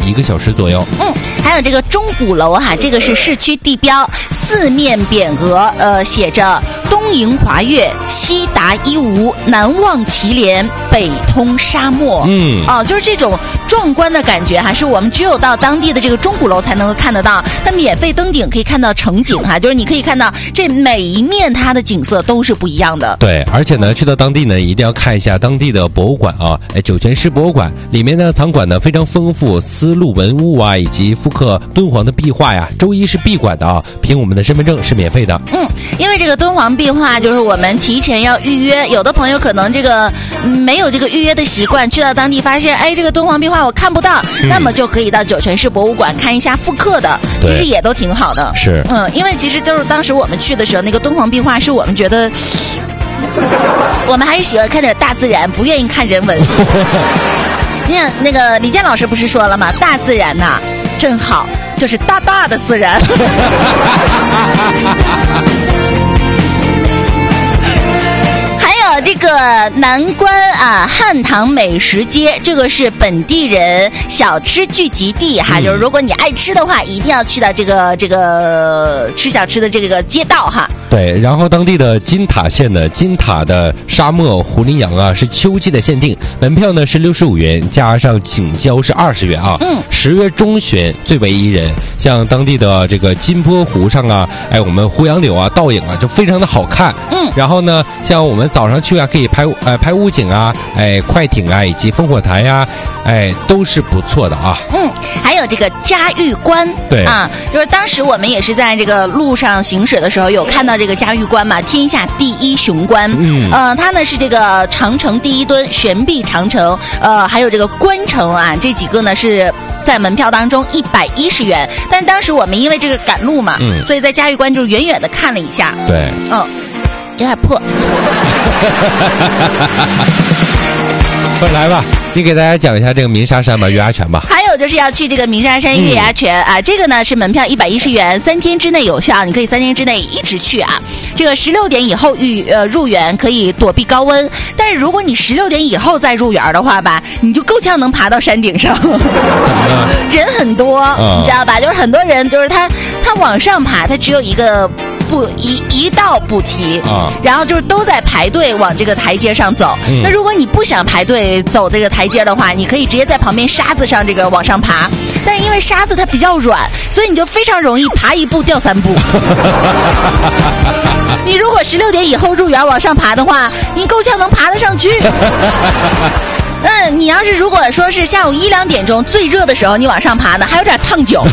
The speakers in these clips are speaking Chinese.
1个小时左右。 还有这个钟鼓楼哈，这个是市区地标，四面匾额，写着东迎华岳，西达伊吾，南望祁连，北通沙漠。就是这种壮观的感觉哈，是我们只有到当地的这个钟鼓楼才能够看得到。它免费登顶可以看到城景哈，就是你可以看到这每一面它的景色都是不一样的。 对，而且呢，去到当地呢，一定要看一下当地的博物馆啊，酒泉市博物馆里面的藏馆呢非常丰富，丝路文物啊，以及复刻敦煌的壁画呀，周一是闭馆的啊，凭我们的身份证是免费的。 因为这个敦煌壁画就是我们提前要预约，有的朋友可能这个没有这个预约的习惯，去到当地发现，这个敦煌壁画我看不到，那么就可以到酒泉市博物馆看一下复刻的，其实也都挺好的。 是， 因为其实就是当时我们去的时候，那个敦煌壁画是我们觉得，我们还是喜欢看点大自然，不愿意看人文。你看那个李健老师不是说了吗？大自然呐，真好，就是大大的自然。这个南关啊，汉唐美食街，这个是本地人小吃聚集地哈，就是如果你爱吃的话，一定要去到这个吃小吃的这个街道哈。 对，然后当地的金塔县的金塔的沙漠狐狸羊啊，是秋季的限定，门票呢是65元，加上景交是20元啊。10月中旬最为宜人，像当地的这个金波湖上啊，我们胡杨柳啊倒影啊，就非常的好看。然后呢，像我们早上去啊，可以拍雾景啊，快艇啊，以及烽火台呀，都是不错的啊。 还有这个嘉峪关， 对啊，就是当时我们也是在这个路上行驶的时候，有看到这个嘉峪关嘛，天下第一雄关。它呢是这个长城第一墩，悬臂长城，还有这个关城啊，这几个呢是在门票当中110元。但是当时我们因为这个赶路嘛，所以在嘉峪关就远远的看了一下。 对， 有点破。 来吧，你给大家讲一下这个鸣沙山吧，月牙泉吧。 还有就是要去这个鸣沙山月牙泉啊，这个呢是门票110元，3天之内有效，你可以3天之内一直去啊。这个16点以后入园可以躲避高温，但是如果你16点以后再入园的话吧，你就够呛能爬到山顶上。人很多，你知道吧？就是很多人就是他往上爬，他只有一个。一道不提然后就是都在排队往这个台阶上走。那如果你不想排队走这个台阶的话，你可以直接在旁边沙子上这个往上爬。但是因为沙子它比较软，所以你就非常容易爬1步掉3步。你如果16点以后入园往上爬的话，你够呛能爬得上去。你要是如果说是下午1、2点钟最热的时候，你往上爬呢，还有点烫脚。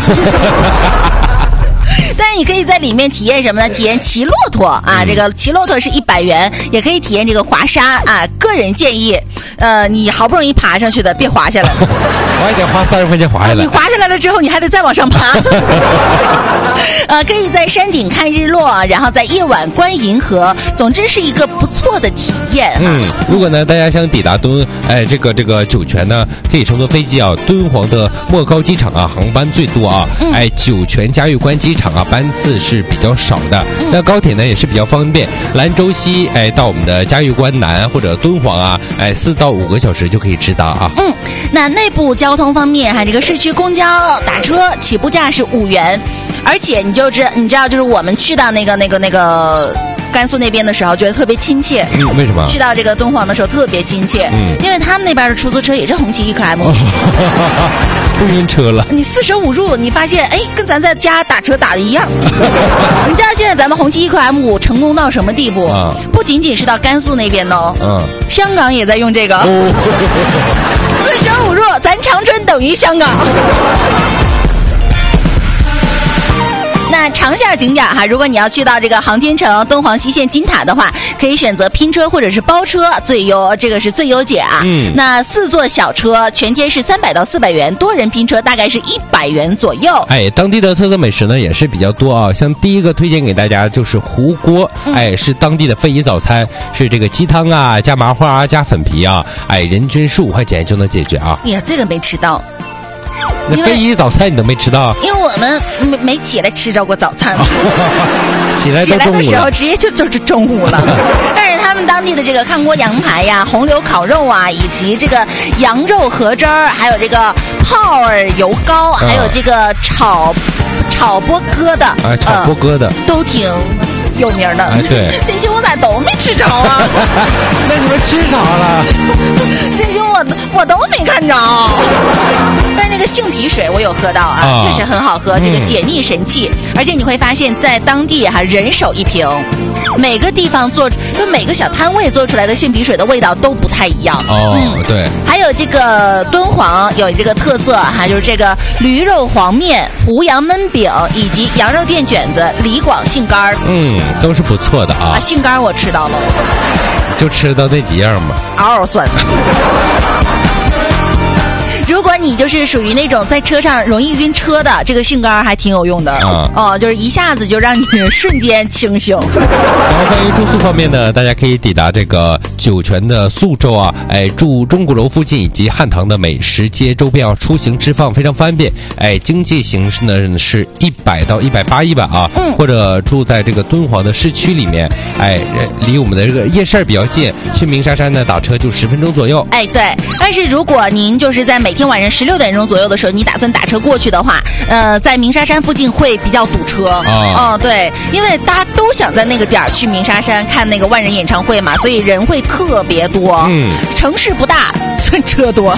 但是你可以在里面体验什么呢？体验骑骆驼啊，这个骑骆驼是100元，也可以体验这个滑沙啊。个人建议，你好不容易爬上去的，别滑下来。 我还得花30块钱滑下来。 你滑下来了之后，你还得再往上爬。可以在山顶看日落，然后在夜晚观银河，总之是一个不错的体验。 如果呢大家想抵达这个酒泉呢，可以乘坐飞机啊，敦煌的莫高机场啊，航班最多啊。酒泉嘉峪关机场啊，班次是比较少的。那高铁呢也是比较方便，兰州西到我们的嘉峪关南或者敦煌啊，4到5个小时就可以直达啊。 那内部交通方面这个市区公交打车起步价是5元，而且你知道就是我们去到那个甘肃那边的时候，觉得特别亲切。 为什么？ 去到这个敦煌的时候特别亲切，因为他们那边的出租车也是红旗1克 M。 不晕车了。 你45入，你发现跟咱在家打车打的一样。你知道现在咱们红旗1克 M5成功到什么地步？不仅仅是到甘肃那边哦，香港也在用这个。45入，咱长春等于香港。那长线景点如果你要去到这个航天城、敦煌西线金塔的话，可以选择拼车或者是包车，这个是最优解啊。那4座小车全天是300到400元，多人拼车大概是100元左右。 当地的特色美食呢也是比较多啊，像第一个推荐给大家就是糊锅，是当地的非遗早餐，是这个鸡汤啊，加麻花啊，加粉皮啊，人均15块钱就能解决啊。 呀，这个没吃到。 那非遗早餐你都没吃到？ 因为我们没起来吃着过早餐， 起来的时候直接就是中午了。但是他们当地的这个炕锅羊排呀、红柳烤肉啊，以及这个羊肉河汁儿，还有这个泡儿油糕，还有这个炒波疙瘩， 炒波疙瘩都挺有名的。 对， 这些我咋都没吃着啊？ 那你们吃啥了？ 这些我都没看着。但是那个杏皮水我有喝到啊，确实很好喝，这个解腻神器。而且你会发现在当地人手一瓶，每个地方就每个小摊位做出来的杏皮水的味道都不太一样。 对。 还有这个敦煌有这个特色就是这个驴肉黄面、胡杨焖饼以及羊肉垫卷子、李广杏干都是不错的啊。 杏干我吃到了， 就吃到那几样嘛， 嗷嗷酸。如果你就是属于那种在车上容易晕车的，这个杏干还挺有用的就是一下子就让你瞬间清醒。然后关于住宿方面呢，大家可以抵达这个酒泉的宿州啊，住钟鼓楼附近以及汉唐的美食街周边出行吃饭非常方便。经济形式呢是100到180吧啊，或者住在这个敦煌的市区里面，离我们的这个夜市比较近，去鸣沙山呢打车就10分钟左右。 对，但是如果您就是在每天晚上16点钟左右的时候，你打算打车过去的话，在鸣沙山附近会比较堵车对，因为大家都想在那个点儿去鸣沙山看那个万人演唱会嘛，所以人会特别多。城市不大，所以车多。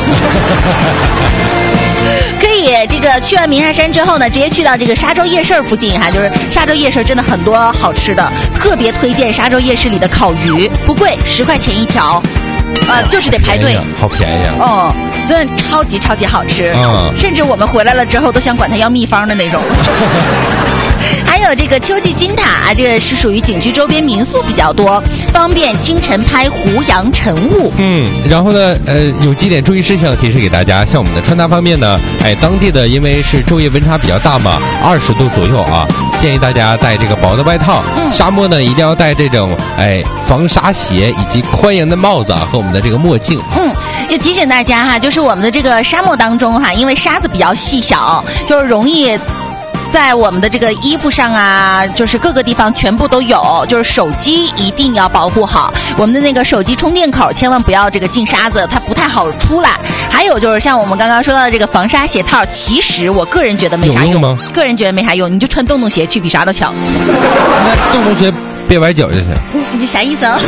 可以这个去完鸣沙山之后呢，直接去到这个沙洲夜市附近就是沙洲夜市真的很多好吃的，特别推荐沙洲夜市里的烤鱼，不贵，10块钱一条。就是得排队， 好便宜啊！真的超级好吃，甚至我们回来了之后都想管它要秘方的那种。还有这个秋季金塔，这个是属于景区周边民宿比较多，方便清晨拍胡杨晨雾。 然后呢，有几点注意事项提示给大家，像我们的穿搭方面呢，当地的因为是昼夜温差比较大嘛，20度左右啊，建议大家带这个薄的外套。沙漠呢一定要戴这种防沙鞋以及宽檐的帽子和我们的这个墨镜。 也提醒大家就是我们的这个沙漠当中因为沙子比较细小，就是容易在我们的这个衣服上就是各个地方全部都有，就是手机一定要保护好，我们的那个手机充电口千万不要这个进沙子，它不太好出来。还有就是像我们刚刚说到的这个防沙鞋套，其实我个人觉得没啥用吗？ 个人觉得没啥用，你就穿洞洞鞋去比啥都强。 那洞洞鞋别崴脚就行。 你啥意思啊？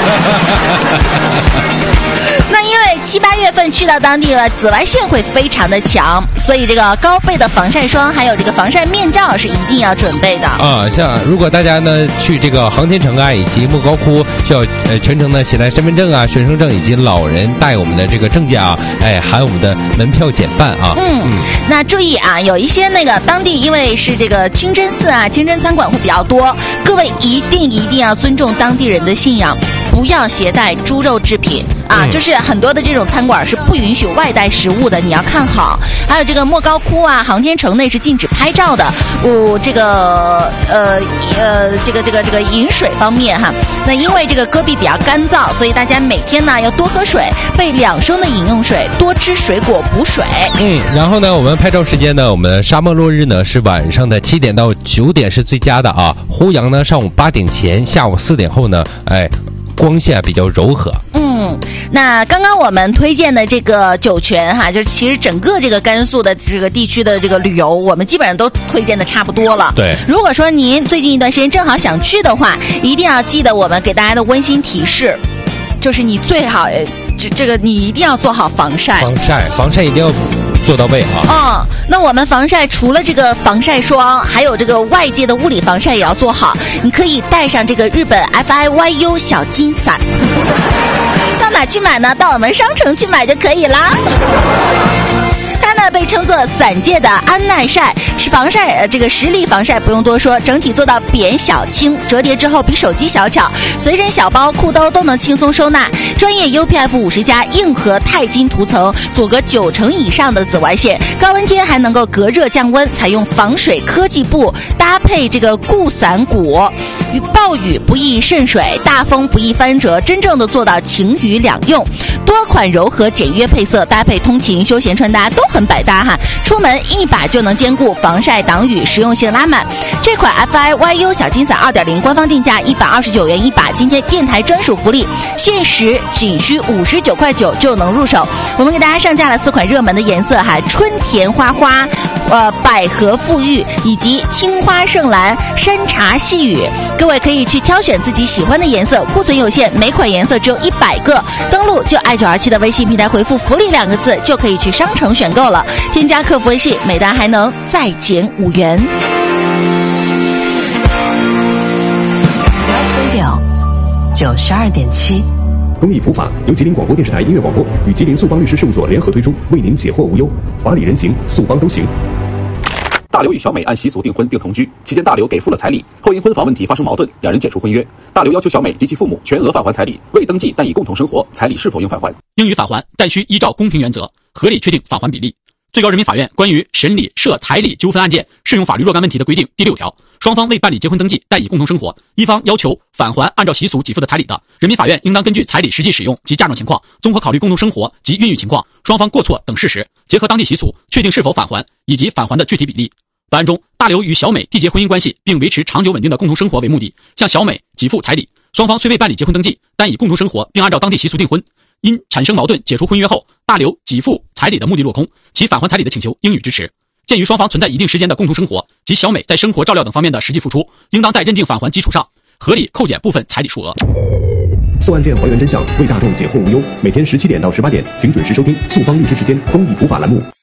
那因为7、8月份去到当地了，紫外线会非常的强，所以这个高倍的防晒霜还有这个防晒面罩是一定要准备的像如果大家呢去这个航天城以及莫高窟，需要全程呢携带身份证学生证以及老人带我们的这个证件还有我们的门票减半那注意有一些那个当地因为是这个清真寺清真餐馆会比较多，各位一定要尊重当地人的信仰，不要携带猪肉制品就是很多的这种餐馆是不允许外带食物的，你要看好。还有这个莫高窟航天城内是禁止拍照的。这个饮水方面那因为这个戈壁比较干燥，所以大家每天呢要多喝水，备2升的饮用水，多吃水果补水。 然后呢，我们拍照时间呢，我们沙漠落日呢是晚上的7点到9点是最佳的胡杨呢上午8点前，下午4点后呢，光线比较柔和。 那刚刚我们推荐的这个酒泉就是其实整个这个甘肃的这个地区的这个旅游，我们基本上都推荐的差不多了。 对， 如果说您最近一段时间正好想去的话，一定要记得我们给大家的温馨提示，就是你最好这个你一定要做好防晒一定要做到位那我们防晒除了这个防晒霜，还有这个外界的物理防晒也要做好。你可以带上这个日本 FIYU 小金伞。到哪去买呢？到我们商城去买就可以啦。它呢被称作伞界的安耐晒，是防晒这个实力防晒不用多说，整体做到扁小轻，折叠之后比手机小巧，随身小包裤兜都能轻松收纳。专业 UPF50+硬核钛金涂层，阻隔90%以上的紫外线，高温天还能够隔热降温，采用防水科技布搭配这个固伞骨，暴雨不易渗水，大风不易翻折，真正的做到晴雨两用。多款柔和简约配色搭配通勤休闲穿搭都很百搭哈，出门一把就能兼顾防晒挡雨，实用性拉满。这款 FIYU 小金伞 2.0 官方定价129元一把，今天电台专属福利，限时仅需59.9块就能入手。我们给大家上架了4款热门的颜色哈，春田花花、百合馥郁以及青花圣蓝、山茶细雨，各位可以去挑选自己喜欢的颜色，库存有限，每款颜色只有100个。登录就i927的微信平台回复福利2个字，就可以去商城选购了。添加客服微信，每单还能再减5元。 92.7 公益普法由吉林广播电视台音乐广播与吉林速邦律师事务所联合推出，为您解惑无忧，法理人情，速邦都行。 大刘与小美按习俗订婚并同居，期间大刘给付了彩礼，后因婚房问题发生矛盾，两人解除婚约。大刘要求小美及其父母全额返还彩礼，未登记但已共同生活，彩礼是否应返还？ 应予返还，但需依照公平原则，合理确定返还比例。最高人民法院关于审理涉彩礼纠纷案件适用法律若干问题的规定第6条，双方未办理结婚登记但已共同生活，一方要求返还按照习俗给付的彩礼的，人民法院应当根据彩礼实际使用及嫁妆情况，综合考虑共同生活及孕育情况、双方过错等事实，结合当地习俗，确定是否返还以及返还的具体比例。本案中，大刘与小美缔结婚姻关系并维持长久稳定的共同生活为目的，向小美给付彩礼，双方虽未办理结婚登记，但已共同生活并按照当地习俗订婚。因产生矛盾解除婚约后，大刘给付彩礼的目的落空，其返还彩礼的请求应予支持。鉴于双方存在一定时间的共同生活及小美在生活照料等方面的实际付出，应当在认定返还基础上合理扣减部分彩礼数额。 速案件还原真相，为大众解惑无忧。每天17点到18点，请准时收听速邦律师时间公益普法栏目。